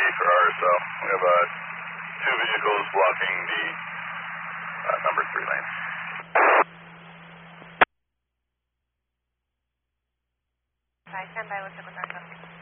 for RSL. We have two vehicles blocking the number 3 lane. Stand by with the